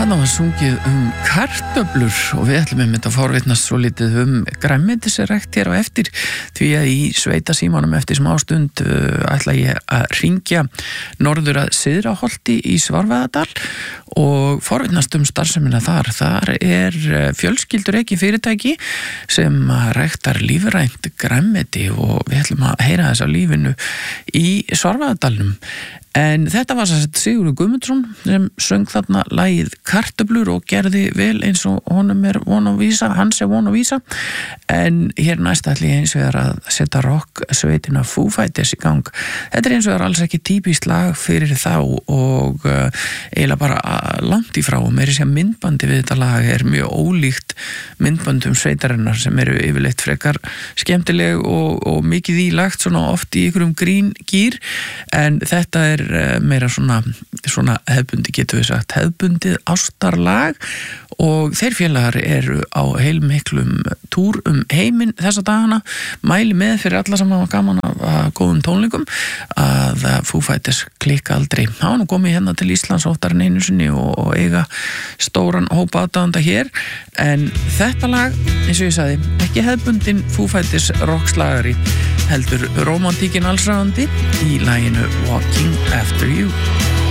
Þarna var sungið kartöflur og við ætlum einmitt að forvitnast svo litið grænmetisrækt hér á eftir því að í sveitasímanum eftir smá stund ætla ég að hringja norður að Syðraholti í Svarfaðardal og forvitnast starfsemina þar. Þar fjölskyldur ekki fyrirtæki sem ræktar lífrænt grænmeti og við ætlum að heyra þess á lífinu í Svarfaðardalnum. En þetta var Sigurður Guðmundsson sem söng þarna lagið Kartöflur og gerði vel eins og honum von að vísa, hans von að vísa. En hér næst ætli ég eins vegar að setja rock sveitina Foo Fighters í gang. Þetta eins vegar alls ekki típist lag fyrir þá og eiginlega bara langt í frá og meiri sé að myndbandi við þetta lag mjög ólíkt myndbandum sveitarinnar sem yfirleitt frekar skemmtileg og mikið ílagt svona oft í ykkurum gríngýr en þetta meira svona hefbundi, getur við sagt, hefbundið ástarlag og þeir félagar á heilmiklum túr heiminn þessa dagana, mæli með fyrir alla sem hafa gaman af góðum tónleikum að Foo Fighters klikka aldrei. Það var nú komið hérna til Íslands oftar en einu sinni og eiga stóran hópa aðdáenda hér en þetta lag, eins og ég sagði, ekki hefbundin Foo Fighters rockslagari heldur rómantíkin allsráðandi í laginu Walking After You.